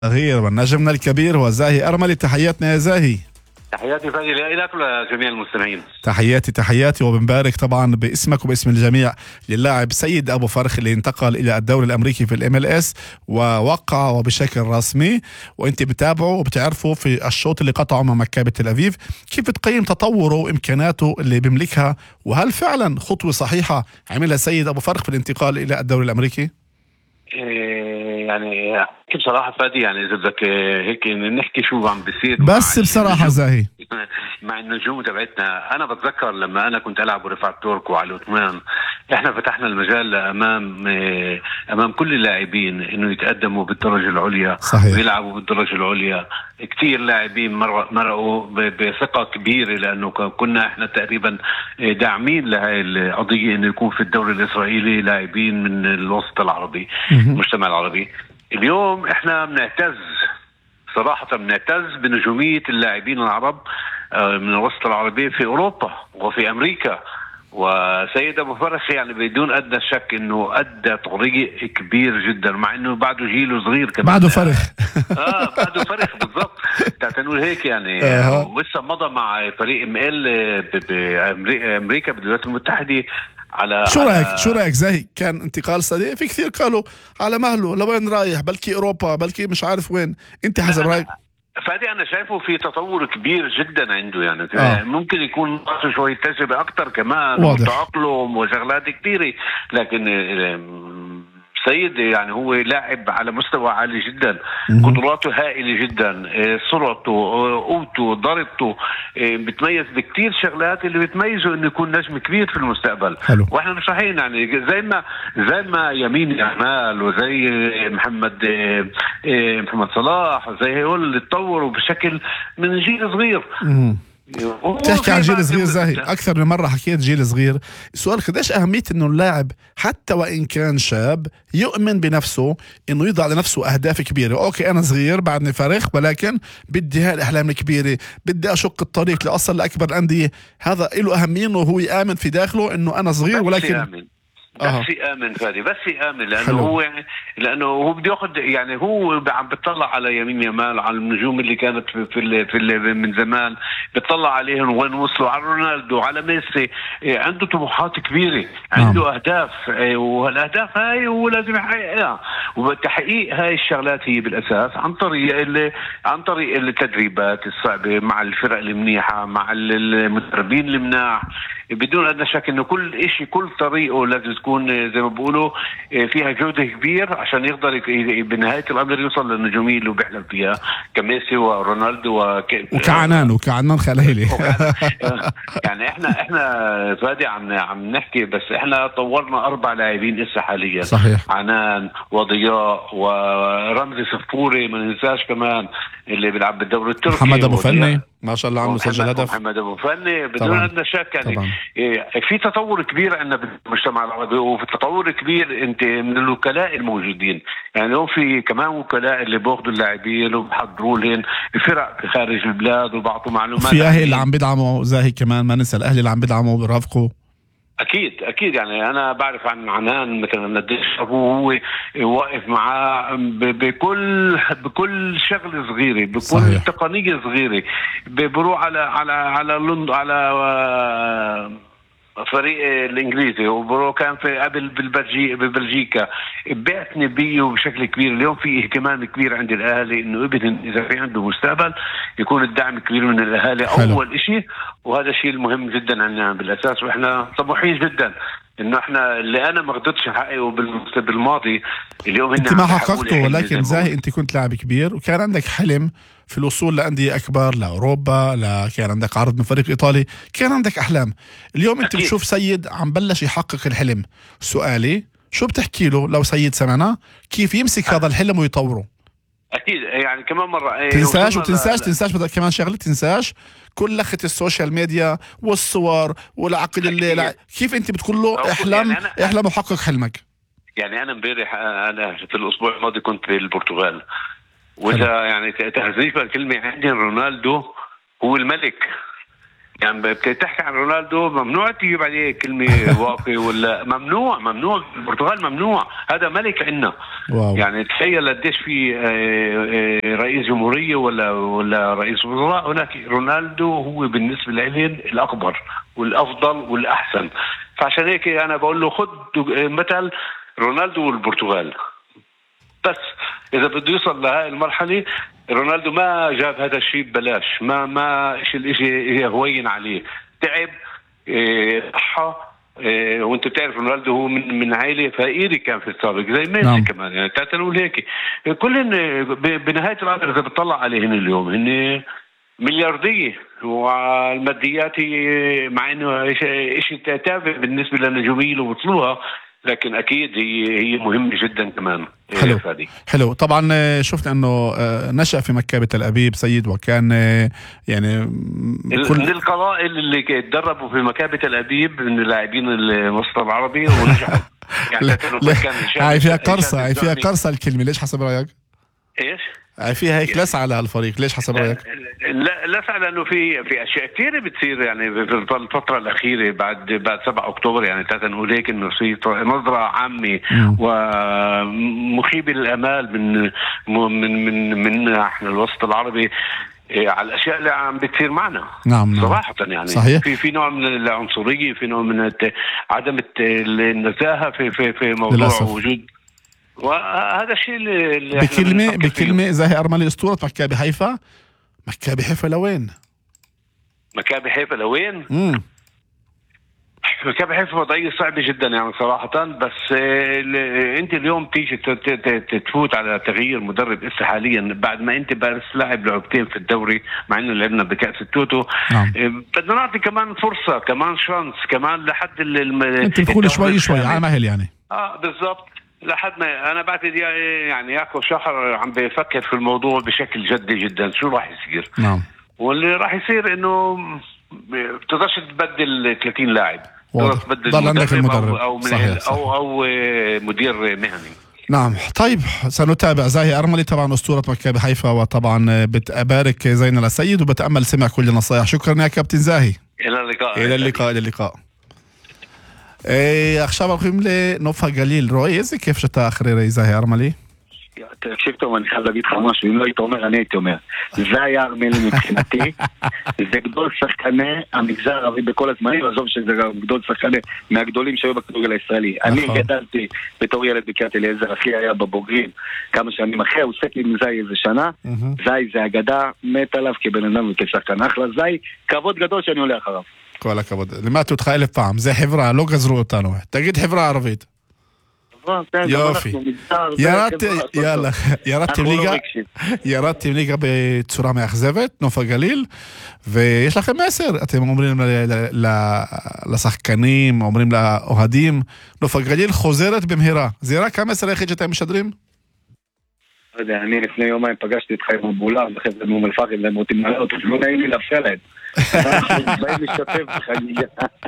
صغير والنجمنا الكبير هو زاهي أرملي. تحياتنا يا زاهي. تحياتي فادي لك ولجميع المستمعين. تحياتي وبنبارك طبعا باسمك وباسم الجميع للاعب سيد أبو فرخ اللي انتقل إلى الدوري الأمريكي في الMLS ووقع وبشكل رسمي، وانت بتابعه وبتعرفه في الشوط اللي قطعه مع مكابة تل أبيب. كيف بتقيم تطوره وإمكاناته اللي بيملكها، وهل فعلا خطوة صحيحة عملها سيد أبو فرخ في الانتقال إلى الدوري الأمريكي؟ يعني بصراحة فادي، يعني إذا بدك هيك نحكي شو عم بيصير بس بصراحة زاهي مع النجوم تبعتنا. أنا بتذكر لما أنا كنت ألعب ورفعت تورك وعلى عثمان، إحنا فتحنا المجال أمام كل اللاعبين إنه يتقدموا بالدرجة العليا. صحيح. ويلعبوا بالدرجة العليا. كتير لاعبين مرقوا بثقة كبيرة، لأنه كنا إحنا تقريبا داعمين لهاي القضية إنه يكون في الدوري الإسرائيلي لاعبين من الوسط العربي، المجتمع العربي. اليوم إحنا بنعتز صراحة، بنعتز بنجومية اللاعبين العرب من الوسط العربي في أوروبا وفي أمريكا. وسيد أبو فرخ يعني بدون أدنى شك إنه أدى طريق كبير جدا، مع إنه بعده جيله صغير كمان. بعده فرخ بعده فرخ بالضبط. تعتنقول هيك يعني. ولسه مضى مع فريق ML بأمريكا بالولايات المتحدة. شو رأيك زي كان انتقال صديق؟ في كثير قالوا على مهله لوين رايح، بلكي أوروبا، بلكي مش عارف وين. انت حسب رأيك؟ فادي أنا شايفه في تطور كبير جدا عنده، يعني ممكن يكون ناقصه شوية تجربة أكتر كمان وتأقلم وشغلات كثيرة، لكن سيد يعني هو لاعب على مستوى عالي جدا. قدراته هائلة جدا، سرعته، قوته، ضربته، بتميز بكتير شغلات اللي بتميزه انه يكون نجم كبير في المستقبل. حلو. واحنا مش رايحين يعني زي ما يمين يامال وزي محمد صلاح وزي هول اللي تطوروا بشكل من جيل صغير. تحكي عن جيل صغير زاهي، أكثر من مرة حكيت جيل صغير. السؤال قديش أهمية إنه اللاعب حتى وإن كان شاب يؤمن بنفسه، إنه يضع لنفسه أهداف كبيرة. أوكي أنا صغير بعدني فرخ، ولكن بدي هاي الأحلام الكبيرة، بدي أشق الطريق لأصل لأكبر الأندية. هذا له أهمية إنه هو يآمن في داخله إنه أنا صغير ولكن بس يآمن فادي، بس يآمن، لأنه هو بده ياخذ، يعني هو عم بتطلع على يمين يامال، على النجوم اللي كانت في من زمان، بتطلع عليهم وين وصلوا، على رونالدو، على ميسي. عنده طموحات كبيرة، عنده أهداف، والأهداف هاي هو لازم يحققها. وتحقيق هاي الشغلات هي بالأساس عن طريق التدريبات الصعبة مع الفرق المنيحة، مع المدربين المناح. بدون أدنى شك إنه كل إشي، كل طريقه لازم تكون زي ما بقولوا فيها جودة كبير عشان يقدر بنهاية الأمر يوصل للنجومية اللي بيحلم فيها كميسي ورونالدو وكعنان خليلي. يعني احنا فادي عم نحكي، بس احنا طورنا 4 لاعبين لسه حاليا. صحيح. عنان وضياء ورمزي صفوري، ما ننساش كمان اللي بيلعب بالدوري التركي، محمد أبو فني ما شاء الله عنده سجل هدف. محمد أبو فني بدون أدنى شك يعني. في تطور كبير عندنا بالمجتمع العربي، وفي تطور كبير انت من الوكلاء الموجودين. يعني لو في كمان وكلاء اللي بياخذوا اللاعبين وبحضروا لهم فرق في خارج البلاد وبعطوا معلومات. في اهل اللي عم بيدعموا زاهي كمان، ما ننسى الاهل اللي عم بيدعموا وبيرافقوا. اكيد يعني انا بعرف عن عنان مثلا قديش ابوه هو واقف معاه بكل شغله صغيره، بكل صحيح. تقنيه صغيره. بروح على لندن، على فريق الانجليزي، وبرو كان في قبل ببلجيكا. بعتني بيه بشكل كبير. اليوم في اهتمام كبير عند الاهالي انه ابن اذا في عنده مستقبل يكون الدعم كبير من الاهالي. اول شيء، وهذا الشيء المهم جدا عندنا بالاساس، واحنا طموحين جدا انه احنا اللي انا ما قدرتش احققه بالماضي اليوم انت ما حققته. ولكن زاهي انت كنت لاعب كبير وكان عندك حلم في الوصول لأندية أكبر، لأوروبا، كان عندك عرض من فريق إيطالي، كان عندك أحلام. اليوم أنت بتشوف سيد عم بلش يحقق الحلم. سؤالي شو بتحكي له لو سيد سمعنا كيف يمسك هذا الحلم ويطوره؟ أكيد يعني كمان مرة تنساش بدك كمان شغلة، تنساش كل لخة السوشيال ميديا والصور والعقل اللي كيف أنت بتقول له احلم وحقق حلمك. يعني أنا امبارح، أنا في الأسبوع الماضي كنت بالبرتغال، وإذا يعني تهذيب الكلمة عندي رونالدو هو الملك. يعني بتحكي عن رونالدو ممنوع تجيب عليه كلمة واقي ولا ممنوع البرتغال ممنوع، هذا ملك عنا. واو. يعني تخيل قديش في رئيس جمهورية ولا رئيس وزراء، هناك رونالدو هو بالنسبة لي الأكبر والأفضل والأحسن. فعشان هيك أنا بقول له خد مثل رونالدو والبرتغال. بس إذا بده يوصل لهاي المرحلة، رونالدو ما جاب هذا الشيء ببلاش، ما الاشي هوين عليه، تعب، صحة. وانت بتعرف رونالدو هو من عائلة فقيرة كان في السابق زي ميسي. نعم. كمان يعني نقول هيك كلهم بنهاية الأمر إذا بتطلع عليهن اليوم هن ملياردية، والماديات هي مع انه شيء تافه بالنسبة للنجومية اللي وصلوها، لكن اكيد هي مهمه جدا كمان. حلو. طبعا شفنا انه نشأ في مكة تل أبيب سيد، وكان يعني من القلائل اللي تدربوا في مكة تل أبيب من لاعبين الوسط العربي ونجحوا. يعني فيها قرصة الكلمة، ليش حسب رأيك؟ ايش؟ فيها هيك لسعة على الفريق، ليش حسب رأيك؟ لا لسعة لأنه في أشياء كثيرة بتصير يعني في الفترة الأخيرة بعد 7 أكتوبر، يعني نقول هيك إنه في نظرة عامة ومخيبة للأمال من احنا الوسط العربي على الأشياء اللي عم بتصير معنا. نعم. صراحة يعني صحيح. في نوع من العنصرية، في نوع من عدم النزاهة في موضوع للأسف. وجود، وهذا الشيء اللي بكلمة زاهي أرملي أسطورة مكابي حيفا. مكابي حيفا لوين؟ مكابي حيفا لوين؟ مكابي حيفا وضعية صعبة جدا يعني صراحة. بس انت اليوم تيجي تفوت على تغيير مدرب اسا حاليا بعد ما انت بس لاعب لعبتين في الدوري، مع انه لعبنا بكأس التوتو. بدنا نعطي كمان فرصة، كمان شانس، كمان لحد انت تدخل شوي على مهل يعني. بالضبط، لحد ما انا بعتقد يعني ياكو شهر عم بفكر في الموضوع بشكل جدي جدا، شو راح يصير. نعم. واللي راح يصير انه بتقدرش تبدل 30 لاعب، ضل عندك المدرب او مدير مهني. نعم. طيب سنتابع. زاهي أرملي طبعا أسطورة مكابي حيفا، وطبعا بتبارك زين السيد وبتأمل سمع كل النصائح. شكرا يا كابتن زاهي. الى اللقاء. עכשיו הולכים לנוף הגליל. רועי, איזה כיף שאתה אחרי זאהי ארמלי. תקשיב טוב, אני חייב להגיד לך משהו, אם לא היית אומר, אני הייתי אומר. זאהי ארמלי מבחינתי, זה גדול שחקני המגזר הערבי בכל הזמנים, עזוב שזה גדול שחקני מהגדולים שהיו בכדורגל הישראלי. אני גדלתי בתור ילד בקריית אליעזר, אחי היה בבוגרים כמה שנים אחרי, הוא עוסק לי עם זאהי איזה שנה. זאהי זה אגדה, מת עליו כבן אדם וכשחקן. אחלה זאהי, כבוד גדול שאני עולה אחריו. כל הכבוד. לימדתי אותך 1000 פעם, זה חברה, לא גזרו אותנו. תגיד חברה ערבית. יופי. ירדתם ליגה בצורה מאכזבת, נוף הגליל, ויש לכם מסר. אתם אומרים לשחקנים, אומרים לאוהדים, נוף הגליל חוזרת במהרה. זה רק המסר היחיד שאתם משדרים? לא יודע, אני לפני יומיים פגשתי את חיים מבולה, וחבר'ה מאום אל-פחם, והם רוצים לעלות, אז לא נעים לי להפריע להם. אנחנו באים לשתף בחגיגה.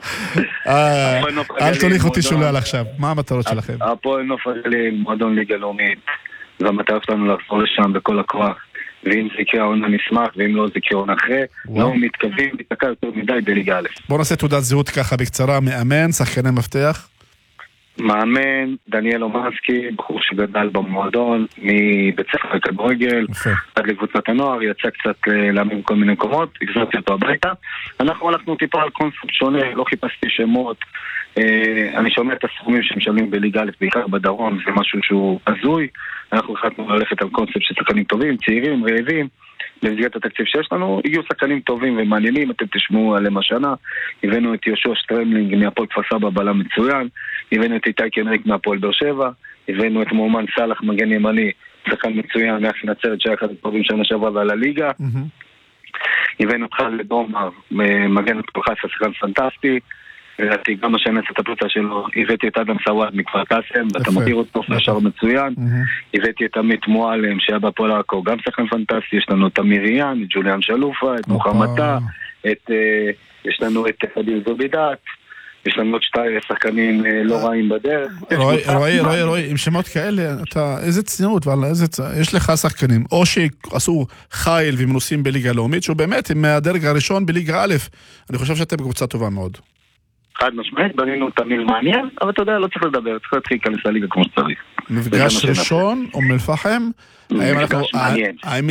אל תוליך אותי שולל עכשיו. מה המטרות שלכם? הפועל נוף הגליל, מועדון ליגה לאומית, והמטרה שלנו לחזור לשם בכל הכוח, ואם זה יקרה עונה נשמח, ואם לא זה יקרה עונה אחרי, לא מתכוונים להתעקע יותר מדי בליגה א'. בוא נעשה תעודת זהות ככה בקצרה. מאמן, שחקני מפתח. מאמן, דניאל אומנסקי, בחור שגדל במועדון, מבית ספר כדורגל, עד לקבוצת הנוער, יצא קצת להאמין בכל מיני מקומות, החזרתי אותו הביתה. אנחנו הלכנו טיפה על קונספט שונה, לא חיפשתי שמות, אני שומע את הסכומים שמשלמים בליגה א' בעיקר בדרום, זה משהו שהוא הזוי. אנחנו החלטנו ללכת על קונספט של שחקנים טובים, צעירים, רעבים, במסגרת התקציב שיש לנו. הגיעו שחקנים טובים ומעניינים, אתם תשמעו עליהם השנה. הבאנו את יהושע שטרמלינג מהפועל כפר סבא, בלם מצוין. הבאנו את איתי קנריק מהפועל באר שבע. הבאנו את מומן סלח, מגן ימני, שחקן מצוין, מאח נצרת שהיה אחד הטובים שנה שעברה ועל הליגה. הבאנו את חאלד עומר, מגן הפועל חיפה, שחקן פנטסטי. לדעתי גם השנה את הפריצה שלו. הבאתי את אדם סוואד מכפר קאסם, ואתה מכיר אותו, פשר מצוין. הבאתי את עמית מועלם שהיה בהפועל עכו, גם שחקן פנטסטי. יש לנו את אמיר ריאן, את ג'וליאן שלופה, את מוחמד טה, יש לנו את פדיל זובידאת, יש לנו עוד 2 שחקנים לא רעים בדרך. רועי, עם שמות כאלה, איזה צניעות, יש לך שחקנים, או שעשו חייל ומנוסים בליגה לאומית, שהוא באמת עם הדרג הראשון בליגה א', אני חושב שאתם קבוצה טובה מאוד. חד משמעית, בנינו תמיל מעניין, אבל אתה יודע, לא צריך לדבר, צריך להתחיל להיכנס לליגה כמו שצריך. מפגש ראשון, אום אל-פחם, מפגש מעניין.